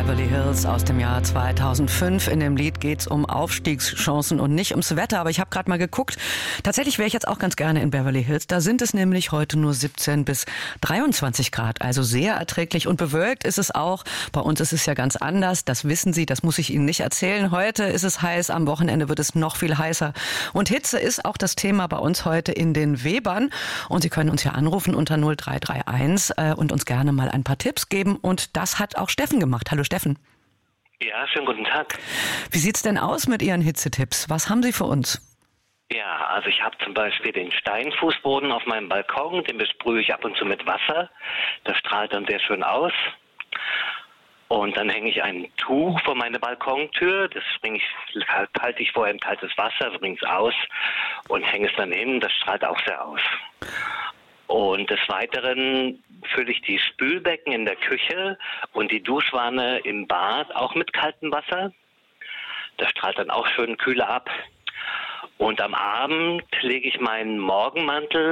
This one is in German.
Beverly Hills aus dem Jahr 2005. In dem Lied geht's um Aufstiegschancen und nicht ums Wetter. Aber ich habe gerade mal geguckt. Tatsächlich wäre ich jetzt auch ganz gerne in Beverly Hills. Da sind es nämlich heute nur 17 bis 23 Grad. Also sehr erträglich und bewölkt ist es auch. Bei uns ist es ja ganz anders. Das wissen Sie, das muss ich Ihnen nicht erzählen. Heute ist es heiß, am Wochenende wird es noch viel heißer. Und Hitze ist auch das Thema bei uns heute in den Webern. Und Sie können uns ja anrufen unter 0331 und uns gerne mal ein paar Tipps geben. Und das hat auch Steffen gemacht. Hallo Steffen. Ja, schönen guten Tag. Wie sieht's denn aus mit Ihren Hitzetipps? Was haben Sie für uns? Ja, also ich habe zum Beispiel den Steinfußboden auf meinem Balkon, den besprühe ich ab und zu mit Wasser. Das strahlt dann sehr schön aus. Und dann hänge ich ein Tuch vor meine Balkontür, das halte ich vorher in kaltes Wasser, bringe es aus und hänge es dann hin, das strahlt auch sehr aus. Und des Weiteren fülle ich die Spülbecken in der Küche und die Duschwanne im Bad auch mit kaltem Wasser. Das strahlt dann auch schön kühler ab. Und am Abend lege ich meinen Morgenmantel